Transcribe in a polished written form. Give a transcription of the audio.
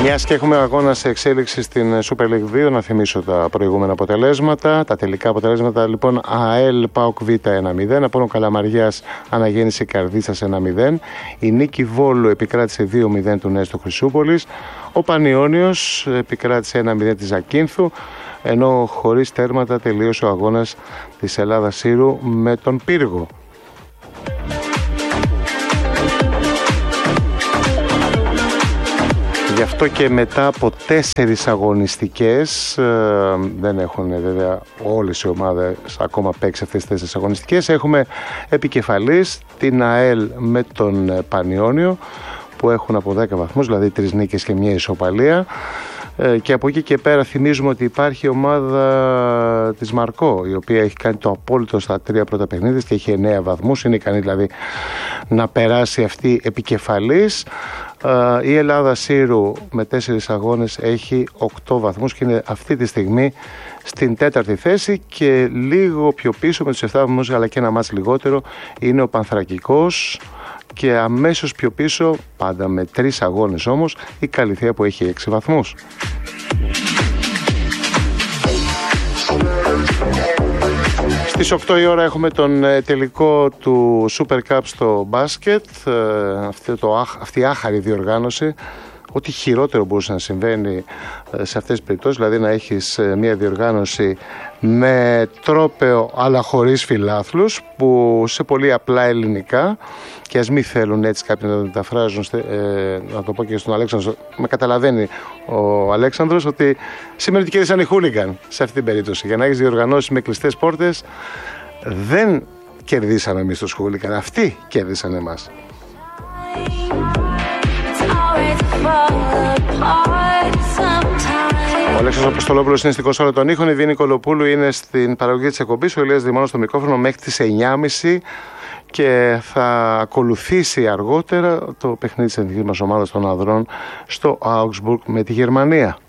Μιας και έχουμε αγώνα σε εξέλιξη στην Super League 2, να θυμίσω τα προηγούμενα αποτελέσματα. Τα τελικά αποτελέσματα λοιπόν: ΑΕΛ ΠΑΟΚ Β 1-0, Απόλλων Καλαμαριάς Αναγέννηση Καρδίτσας 1-0, η Νίκη Βόλου επικράτησε 2-0 του Νέστο Χρυσούπολης, ο Πανιώνιος επικράτησε 1-0 της Ζακίνθου, ενώ χωρίς τέρματα τελείωσε ο αγώνας της Ελλάδας Σύρου με τον Πύργο. Γι' αυτό και μετά από 4 αγωνιστικές, δεν έχουν βέβαια όλες οι ομάδες ακόμα παίξει αυτές τις 4 αγωνιστικές, έχουμε επικεφαλής την ΑΕΛ με τον Πανιώνιο που έχουν από 10 βαθμούς, δηλαδή 3 νίκες και 1 ισοπαλία. Και από εκεί και πέρα θυμίζουμε ότι υπάρχει ομάδα της Μαρκό, η οποία έχει κάνει το απόλυτο στα 3 πρώτα παιχνίδια και έχει 9 βαθμούς, είναι ικανή δηλαδή να περάσει αυτή επικεφαλής. Η Ελλάδα Σύρου με 4 αγώνες έχει 8 βαθμούς και είναι αυτή τη στιγμή στην 4η θέση, και λίγο πιο πίσω με τους 7 βαθμούς αλλά και ένα μάτς λιγότερο είναι ο Πανθρακικός, και αμέσως πιο πίσω, πάντα με 3 αγώνες όμως, η Καλυθέα που έχει 6 βαθμούς. Στις 8 η ώρα έχουμε τον τελικό του Super Cup στο μπάσκετ, αυτή η άχαρη διοργάνωση. Ό,τι χειρότερο μπορούσε να συμβαίνει σε αυτές τις περιπτώσεις, δηλαδή να έχεις μια διοργάνωση με τρόπαιο αλλά χωρίς φιλάθλους, που σε πολύ απλά ελληνικά, και ας μην θέλουν έτσι κάποιοι να το μεταφράζουν, να το πω και στον Αλέξανδρο, με καταλαβαίνει ο Αλέξανδρος ότι σήμερα κέρδισαν οι χούλιγκαν σε αυτή την περίπτωση. Για να έχεις διοργανώσεις με κλειστές πόρτες, δεν κερδίσαμε εμείς τους χούλιγκαν, αυτοί κέρδισαν εμάς. Ο Αλέξανδρος Αποστολόπουλος είναι στην κονσόλα των ήχων, η Βίνη Κολοπούλου είναι στην παραγωγή της εκπομπής, ο Ηλίας Δημόνος στο μικρόφωνο μέχρι τις 9.30, και θα ακολουθήσει αργότερα το παιχνίδι της εθνικής μας ομάδας των ανδρών στο Augsburg με τη Γερμανία.